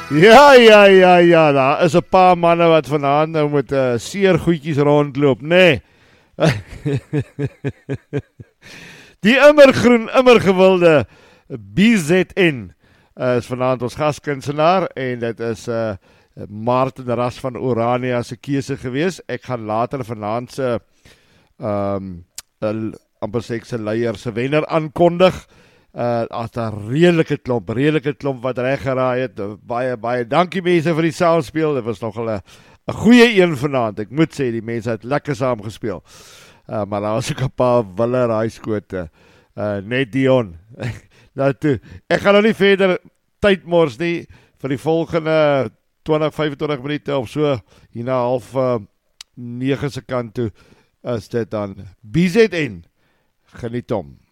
Ja, daar is 'n paar manne wat vanaand nou met seer goedjies rondloop, nê. Die immergroen, immergewilde BZN is vanaand ons gaskunstenaar en dit is Martin Ras van Orania se keuse gewees. Ek gaan later vanaand se amper sê ek se leier se wenner aankondig. As daar redelike klomp wat reg geraai het. Baie dankie mense vir die saamspeel. Dit was nogal 'n goeie een vanaand. Ek moet sê die mense het lekker saam gespeel. Maar daar was ook 'n paar wille raaiskote. Net Dion. Nou toe, ek gaan nou nie verder tyd mors nie vir die volgende 20-25 minute of so hierna 8:30 se kant toe is dit dan BZN. Geniet hom.